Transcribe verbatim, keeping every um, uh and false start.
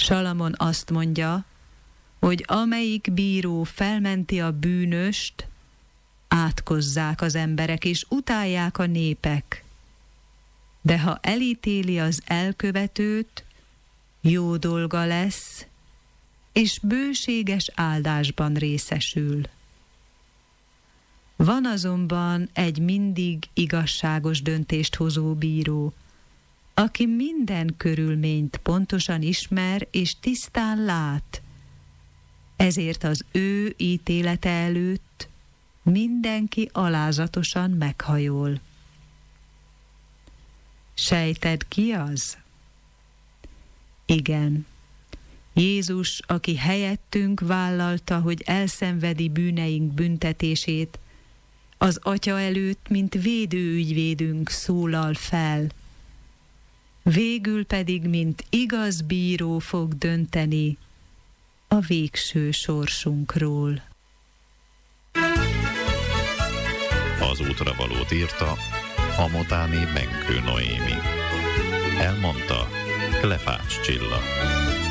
Salamon azt mondja, hogy amelyik bíró felmenti a bűnöst, átkozzák az emberek és utálják a népek. De ha elítéli az elkövetőt, jó dolga lesz, és bőséges áldásban részesül. Van azonban egy mindig igazságos döntést hozó bíró, aki minden körülményt pontosan ismer és tisztán lát, ezért az ő ítélete előtt mindenki alázatosan meghajol. Sejted, ki az? Igen, Jézus, aki helyettünk vállalta, hogy elszenvedi bűneink büntetését, az Atya előtt, mint védőügyvédünk szólal fel. Végül pedig, mint igaz bíró fog dönteni a végső sorsunkról. Az útra valót írta a motáni Benkő Noémi. Elmondta Klepács Csilla.